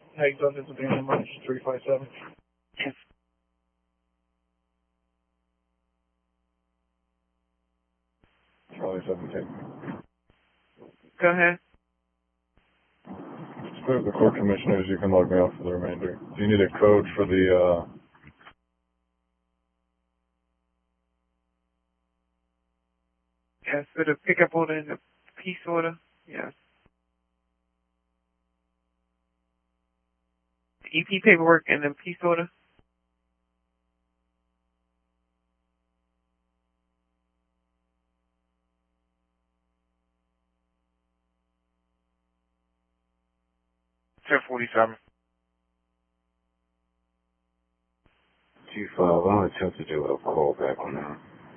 Hey, Douglas, the number is 357. Yes. Charlie 17. Go ahead. Go to the court commissioners, you can log me off for the remainder. Do you need a code for the, Yes, for the pickup order and the peace order. Yes. The EP paperwork and the peace order. $10.47. 25, I'll attempt to do a call back on that.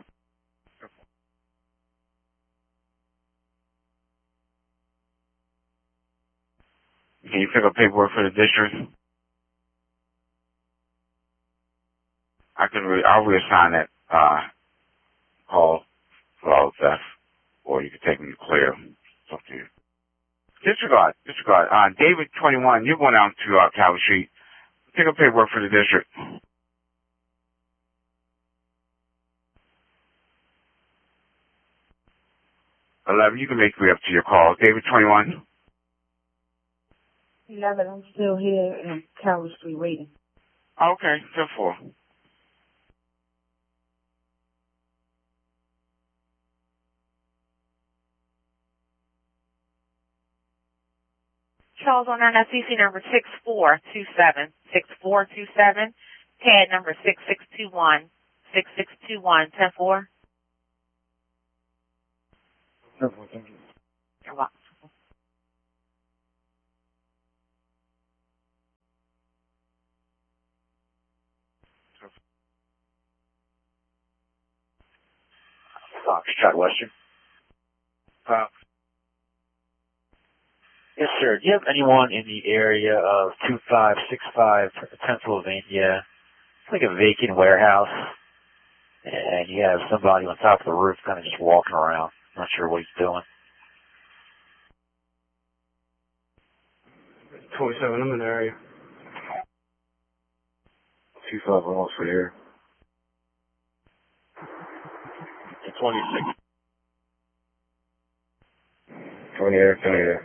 Can you pick up paperwork for the district? I'll reassign that call for all theft, or you can take me to clear. It's up to you. Disregard. David 21, you're going out to Calvert Street. Pick up paperwork for the district. 11, you can make me up to your call. David 21. 11, I'm still here in Calvert Street waiting. Okay, 10-4. Charles on FCC number 6427, 6427, CAD number 6621, 6621, 10-4. 10-4, thank you. You're welcome. Foxtrot Western. Yes, sir. Do you have anyone in the area of 2565 Pennsylvania? It's like a vacant warehouse, and you have somebody on top of the roof kind of just walking around. Not sure what he's doing. 27, I'm in the area. 25, I'm also here. 26. 28.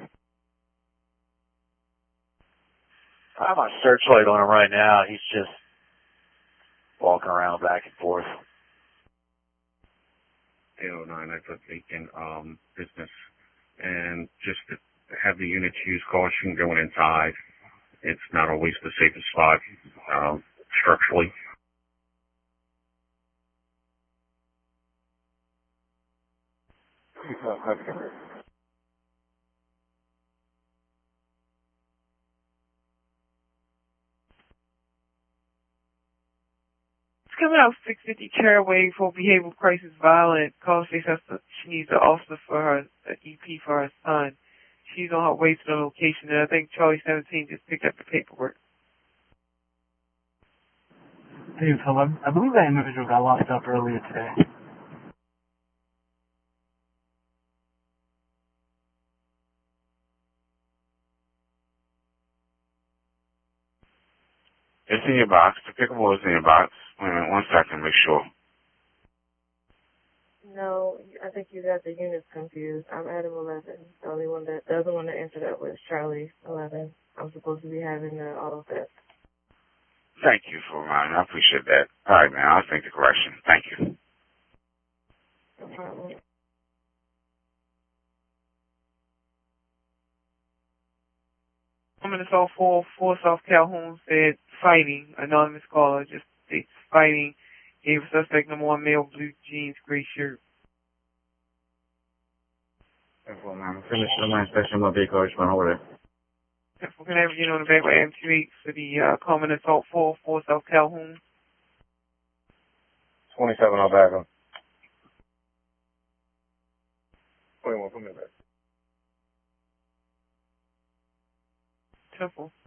I have my searchlight on him right now. He's just walking around back and forth. 809, I put vacant business, and just to have the units use caution going inside. It's not always the safest spot structurally. It's coming out 650 Caraway for behavioral crisis violent. Call states she needs an officer for her, an EP for her son. She's on her way to the location, and I think Charlie 17 just picked up the paperwork. Hey, so I believe that individual got locked up earlier today. It's in your box. The pickable is in your box. Wait a minute, 1 second, make sure. No, I think you got the units confused. I'm Adam 11. The other one that answered that was Charlie 11. I'm supposed to be having the auto theft. Thank you for reminding me. I appreciate that. All right, man. I'll take the correction. Thank you. No problem. I'm in the South 4 South Calhoun said fighting. Anonymous caller just states fighting. Gave suspect number 1 male, blue jeans, gray shirt. Careful, man. Finish the line inspection of my vehicle. I just went over there. We're going to have you on the back by M28 for the common assault 4 South Calhoun. 27, I'll back him. 21, put me back. 10-4.